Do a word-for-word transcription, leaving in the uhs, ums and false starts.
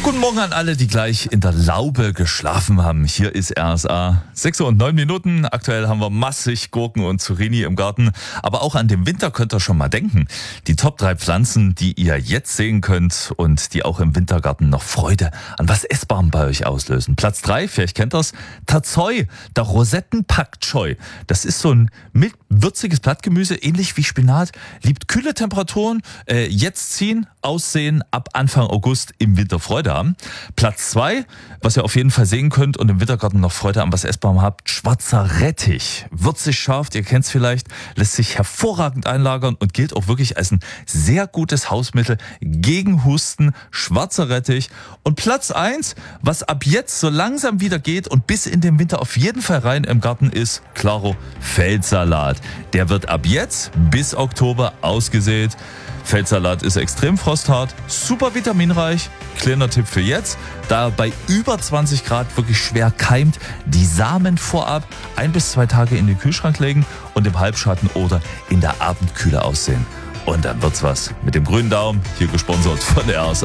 Guten Morgen an alle, die gleich in der Laube geschlafen haben. Hier ist R S A. sechs Uhr und neun Minuten. Aktuell haben wir massig Gurken und Zucchini im Garten. Aber auch an den Winter könnt ihr schon mal denken. Die Top drei Pflanzen, die ihr jetzt sehen könnt und die auch im Wintergarten noch Freude an was Essbarem bei euch auslösen. Platz drei, vielleicht kennt ihr es, Tatsoi, der Rosettenpak Choi. Das ist so ein mild würziges Blattgemüse, ähnlich wie Spinat. Liebt kühle Temperaturen, äh, jetzt ziehen, aussehen, ab Anfang August im Winter Freude haben. Platz zwei, was ihr auf jeden Fall sehen könnt und im Wintergarten noch Freude an was Essbarem habt, schwarzer Rettich. Würzig scharf, ihr kennt es vielleicht, lässt sich hervorragend einlagern und gilt auch wirklich als ein sehr gutes Hausmittel gegen Husten, schwarzer Rettich. Und Platz eins, was ab jetzt so langsam wieder geht und bis in den Winter auf jeden Fall rein im Garten ist, klaro, Feldsalat. Der wird ab jetzt bis Oktober ausgesät. Feldsalat ist extrem frosthart, super vitaminreich. Kleiner Tipp für jetzt, da er bei über zwanzig Grad wirklich schwer keimt, die Samen vorab ein bis zwei Tage in den Kühlschrank legen und im Halbschatten oder in der Abendkühle aussehen. Und dann wird's was. Mit dem grünen Daumen, hier gesponsert von der R S A.